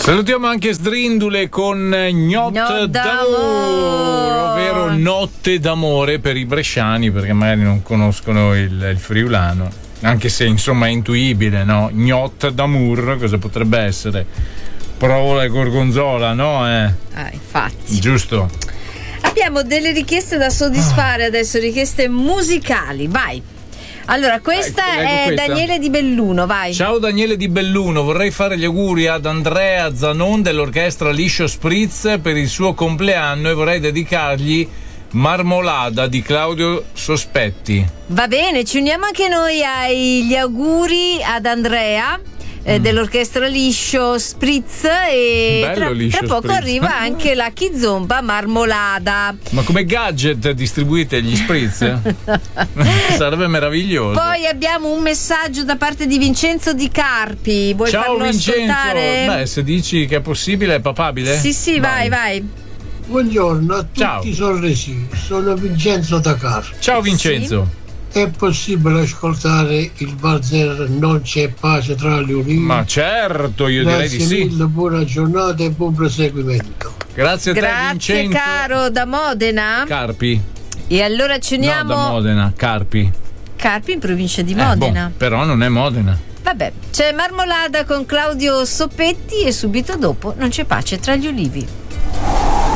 Salutiamo anche Sdrindule con Gnot d'amore, ovvero Notte d'amore per i bresciani, perché magari non conoscono il friulano, anche se insomma è intuibile, no? Gnot d'amore cosa potrebbe essere? Provola e gorgonzola, no? Infatti. Giusto. Abbiamo delle richieste da soddisfare adesso, richieste musicali, vai. Allora, questa è questa. Daniele di Belluno, vai. Ciao Daniele di Belluno, vorrei fare gli auguri ad Andrea Zanon dell'orchestra Liscio Spritz per il suo compleanno e vorrei dedicargli Marmolada di Claudio Sospetti. Va bene, ci uniamo anche noi agli auguri ad Andrea dell'orchestra Liscio Spritz e tra poco Spritz. arriva anche la Kizomba Marmolada. Ma come gadget distribuite gli Spritz? Sarebbe meraviglioso. Poi abbiamo un messaggio da parte di Vincenzo Di Carpi. Vuoi Ciao farlo Vincenzo. ascoltare? Beh, se dici che è possibile, è papabile? Sì, vai. Buongiorno a tutti i sorresi, sono Vincenzo da Carpi. Ciao Vincenzo. Sì. È possibile ascoltare il valzer Non c'è pace tra le ulivi? Ma certo, io direi di sì. Grazie mille, buona giornata e buon proseguimento. Grazie a te Vincenzo. Grazie caro, da Modena. Carpi. E allora ci uniamo. No, da Modena, Carpi in provincia di Modena. Però non è Modena. Vabbè, c'è Marmolada con Claudio Soppetti e subito dopo Non c'è pace tra gli ulivi.